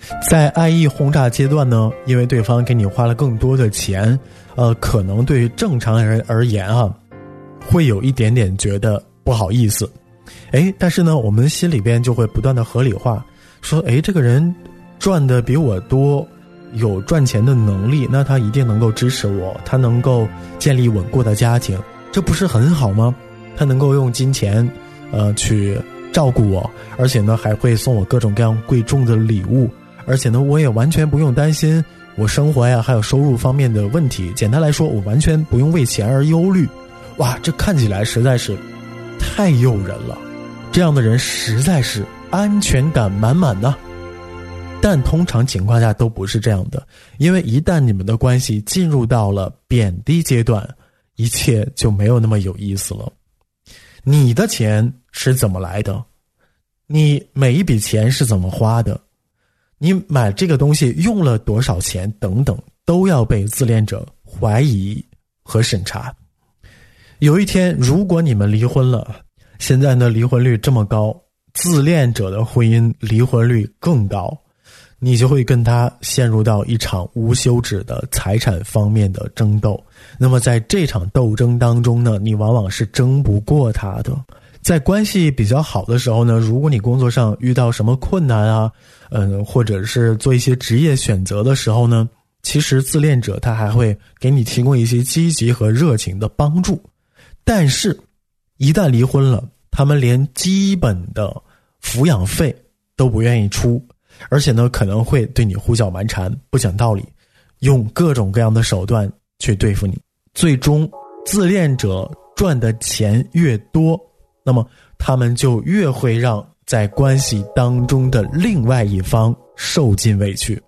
在爱意轰炸阶段呢，因为对方给你花了更多的钱，可能对于正常人而言啊，会有一点点觉得不好意思。但是呢，我们心里边就会不断的合理化，说这个人赚的比我多，有赚钱的能力，那他一定能够支持我，他能够建立稳固的家庭，这不是很好吗？他能够用金钱去照顾我，而且呢还会送我各种各样贵重的礼物，而且呢我也完全不用担心我生活呀还有收入方面的问题。简单来说，我完全不用为钱而忧虑。哇，这看起来实在是太诱人了，这样的人实在是安全感满满呢。但通常情况下都不是这样的，因为一旦你们的关系进入到了贬低阶段，一切就没有那么有意思了。你的钱是怎么来的？你每一笔钱是怎么花的？你买这个东西用了多少钱等等，都要被自恋者怀疑和审查。有一天如果你们离婚了，现在呢离婚率这么高，自恋者的婚姻离婚率更高，你就会跟他陷入到一场无休止的财产方面的争斗。那么在这场斗争当中呢，你往往是争不过他的。在关系比较好的时候呢，如果你工作上遇到什么困难啊，或者是做一些职业选择的时候呢，其实自恋者他还会给你提供一些积极和热情的帮助。但是一旦离婚了，他们连基本的抚养费都不愿意出，而且呢可能会对你胡搅蛮缠，不讲道理，用各种各样的手段去对付你。最终自恋者赚的钱越多，那么他们就越会让在关系当中的另外一方受尽委屈。